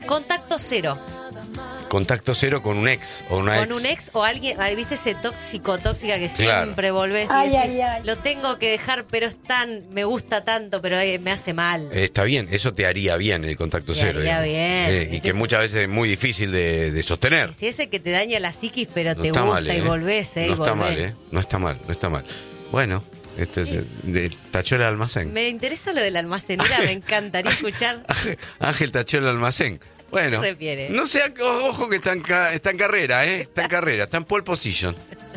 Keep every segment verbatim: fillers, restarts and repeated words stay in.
Contacto cero. Contacto cero con un ex o una ex. Con un ex o alguien, ¿viste ese tóxico, tóxica que Claro. siempre volvés y Ay, decís, ay, ay. lo tengo que dejar, pero es tan, me gusta tanto, pero eh, me hace mal. Eh, Está bien, eso te haría bien el contacto Te cero. haría digamos. bien. Eh, y Es que que- muchas veces es muy difícil de, de sostener. Si ese que te daña la psiquis, pero No te está gusta mal, y ¿eh? volvés, ¿eh? No y está volvés. mal, ¿eh? No está mal, no está mal. Bueno, este es el, de Tachola Almacén. Me interesa lo de la almacenera, me encantaría escuchar. Ángel, Ángel Tachola Almacén. Bueno, ¿Qué refiere? no sea, ojo que está en, ca- está en carrera, ¿eh? Está en carrera, está en pole position.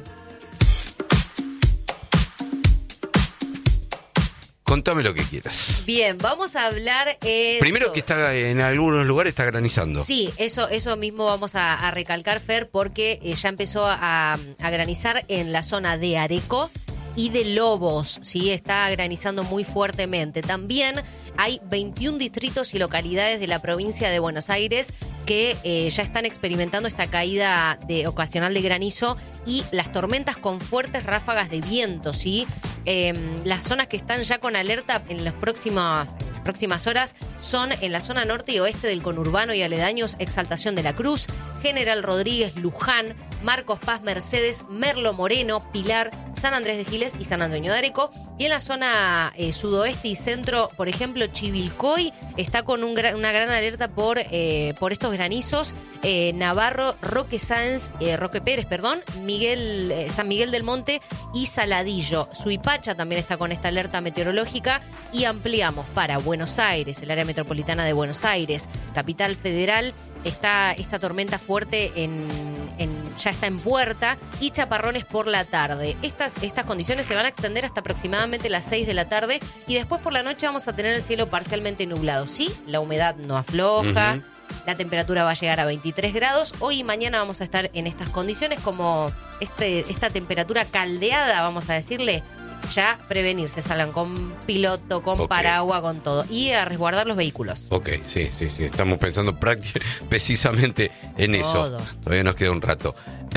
Contame lo que quieras. Bien, vamos a hablar... eh, Primero sobre- que está en algunos lugares está granizando. Sí, eso, eso mismo vamos a, a recalcar, Fer, porque eh, ya empezó a, a granizar en la zona de Areco y de Lobos, ¿sí? Está granizando muy fuertemente. También hay veintiún distritos y localidades de la provincia de Buenos Aires que eh, ya están experimentando esta caída de, ocasional de granizo y las tormentas con fuertes ráfagas de viento, ¿sí? Eh, las zonas que están ya con alerta en las próximas, en las próximas horas son en la zona norte y oeste del conurbano y aledaños Exaltación de la Cruz, General Rodríguez, Luján, Marcos Paz, Mercedes, Merlo Moreno, Pilar, San Andrés de Giles y San Antonio de Areco. Y en la zona eh, sudoeste y centro, por ejemplo, Chivilcoy está con un gran- una gran alerta por, eh, por estos granizos. Eh, Navarro, Roque Sáenz, eh, Roque Pérez, perdón, Miguel, eh, San Miguel del Monte y Saladillo. Suipacha también está con esta alerta meteorológica y ampliamos para Buenos Aires, el área metropolitana de Buenos Aires, Capital Federal. Está esta tormenta fuerte en, en, ya está en puerta y chaparrones por la tarde. Estas, estas condiciones se van a extender hasta aproximadamente las seis de la tarde y después por la noche vamos a tener el cielo parcialmente nublado. Sí, la humedad no afloja, Ujú. la temperatura va a llegar a veintitrés grados. Hoy y mañana vamos a estar en estas condiciones como este, esta temperatura caldeada, vamos a decirle. Ya prevenirse, salgan con piloto, con Ok. paraguas, con todo. Y a resguardar los vehículos. Ok, sí, sí, sí. Estamos pensando prácti- precisamente en eso. Todo. Todavía nos queda un rato.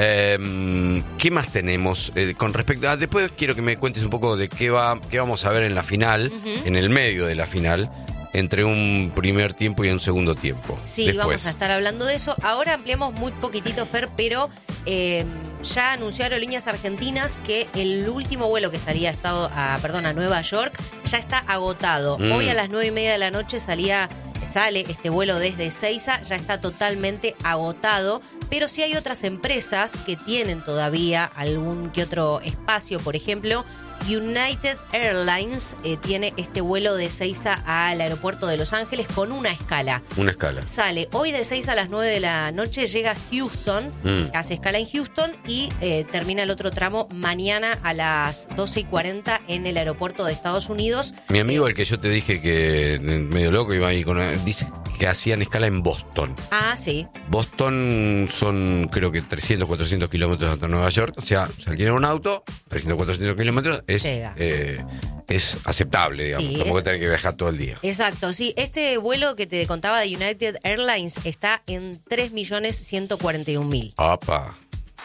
Eh, ¿Qué más tenemos eh, con respecto a... Después quiero que me cuentes un poco de qué va, qué vamos a ver en la final, Ujú. en el medio de la final, entre un primer tiempo y un segundo tiempo. Sí, Después. vamos a estar hablando de eso. Ahora ampliamos muy poquitito, Fer, pero eh, ya anunció Aerolíneas Argentinas que el último vuelo que salía a, Estado, a, perdón, a Nueva York ya está agotado. Mm. Hoy a las nueve y media de la noche salía, sale este vuelo desde Ezeiza, ya está totalmente agotado. Pero sí hay otras empresas que tienen todavía algún que otro espacio. Por ejemplo, United Airlines eh, tiene este vuelo de Ezeiza al aeropuerto de Los Ángeles con una escala. Una escala. Sale hoy de seis a las nueve de la noche, llega a Houston, Mm. hace escala en Houston y eh, termina el otro tramo mañana a las doce y cuarenta en el aeropuerto de Estados Unidos. Mi amigo, el que yo te dije que eh, medio loco iba ahí con... Dice que hacían escala en Boston. Ah, sí. Boston son creo que trescientos, cuatrocientos kilómetros hasta Nueva York. O sea, se alquila un auto, trescientos, cuatrocientos kilómetros, es, Llega. eh, es aceptable, digamos. Sí, Tampoco es- tener que viajar todo el día. Exacto, sí. Este vuelo que te contaba de United Airlines está en tres millones ciento cuarenta y un mil. Opa.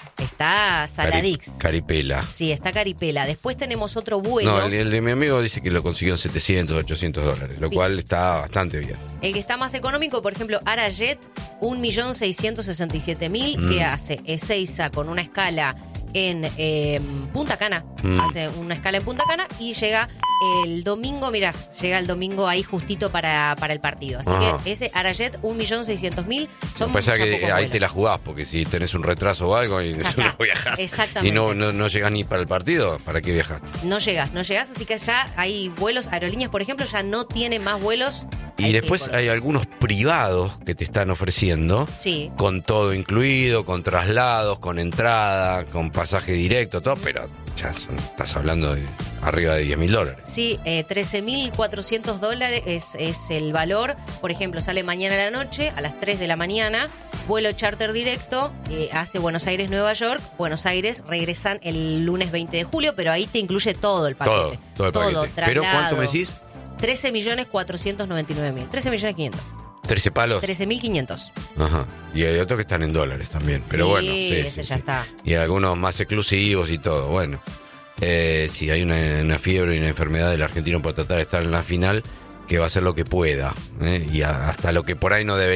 Está Saladix. Cari- Caripela. Sí, está Caripela. Después tenemos otro vuelo. No, el, el de mi amigo dice que lo consiguió en setecientos, ochocientos dólares, lo Bien. cual está bastante bien. El que está más económico, por ejemplo, Arajet, un millón seiscientos sesenta y siete mil, Mm. que hace Ezeiza con una escala en eh, Punta Cana. Mm. Hace una escala en Punta Cana y llega el domingo, mira, llega el domingo ahí justito para, para el partido. Así Ajá. que ese Arajet, un millón seiscientos mil, son Pasa ya que pocos ahí vuelos. te la jugás, porque si tenés un retraso o algo y Ya no está. viajás Exactamente. y no, no, no llegás ni para el partido, ¿para qué viajaste? No llegas, no llegas, así que ya hay vuelos, aerolíneas, por ejemplo, ya no tiene más vuelos. Y Hay que después ir por- hay algunos privados que te están ofreciendo, Sí. con todo incluido, con traslados, con entrada, con pasaje directo, todo, pero ya son- estás hablando de arriba de diez mil dólares. Sí, eh, trece mil cuatrocientos dólares es, es el valor. Por ejemplo, sale mañana a la noche, a las tres de la mañana, vuelo charter directo, eh, hace Buenos Aires-Nueva York. Buenos Aires regresan el lunes veinte de julio, pero ahí te incluye todo el Todo, paquete. todo el paquete. Pero ¿cuánto me decís? trece millones cuatrocientos noventa y nueve mil. trece millones quinientos. ¿trece palos? trece mil quinientos. Ajá. Y hay otros que están en dólares también. Pero Sí, bueno, sí, ese sí, ya sí. está. Y algunos más exclusivos y todo. Bueno, eh, si hay una, una fiebre y una enfermedad del argentino por tratar de estar en la final, que va a hacer lo que pueda. ¿eh? Y a- hasta lo que por ahí no debería.